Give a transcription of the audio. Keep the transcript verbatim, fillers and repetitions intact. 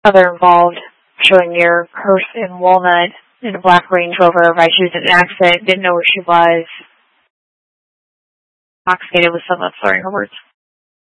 other involved showing near Hearst and Walnut in a black Range Rover. Right, she was in an accident, didn't know where she was. Intoxicated with someone slurring her words.